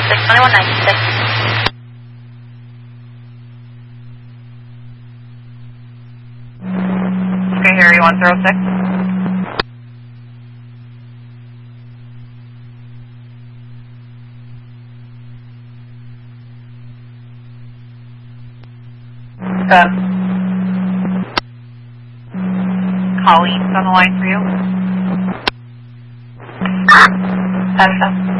2196. Okay, Harry 106. Colleen's on the line for you. That's